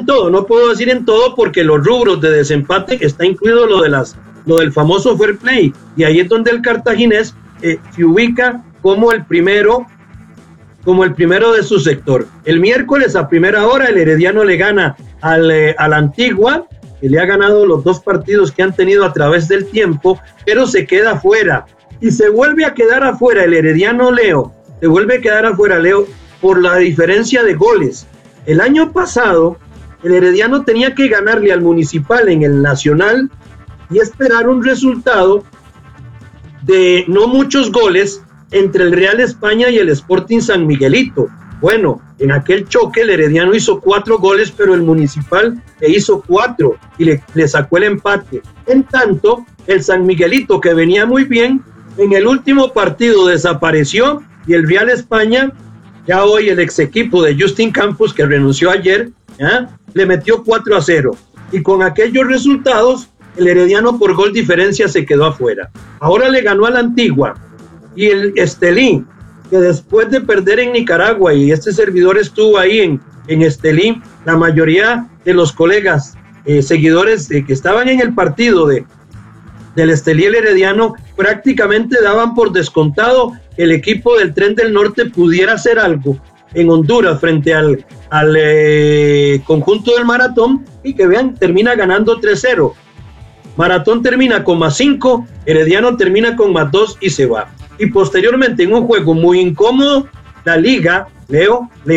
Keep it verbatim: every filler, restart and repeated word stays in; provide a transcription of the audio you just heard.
en todo, no puedo decir en todo porque los rubros de desempate está incluido lo de las lo del famoso fair play, y ahí es donde el cartaginés eh, se ubica como el primero como el primero de su sector. El miércoles a primera hora el Herediano le gana al, eh, a la Antigua, que le ha ganado los dos partidos que han tenido a través del tiempo, pero se queda afuera y se vuelve a quedar afuera el Herediano Leo, se vuelve a quedar afuera Leo por la diferencia de goles. El año pasado el Herediano tenía que ganarle al Municipal en el Nacional y esperar un resultado de no muchos goles entre el Real España y el Sporting San Miguelito. Bueno, en aquel choque el Herediano hizo cuatro goles, pero el Municipal le hizo cuatro y le, le sacó el empate. En tanto, el San Miguelito, que venía muy bien, en el último partido desapareció y el Real España, ya hoy el ex equipo de Justin Campos, que renunció ayer, ¿ya?, le metió cuatro a cero. Y con aquellos resultados, el Herediano por gol diferencia se quedó afuera. Ahora le ganó a la Antigua y el Estelí, que después de perder en Nicaragua, y este servidor estuvo ahí en, en Estelí, la mayoría de los colegas, eh, seguidores eh, que estaban en el partido de, del Estelí y el Herediano, prácticamente daban por descontado que el equipo del Tren del Norte pudiera hacer algo en Honduras frente al, al eh, conjunto del Maratón, y que vean, termina ganando tres cero. Maratón termina con más cinco, Herediano termina con más dos y se va. Y posteriormente, en un juego muy incómodo, la Liga, Leo, le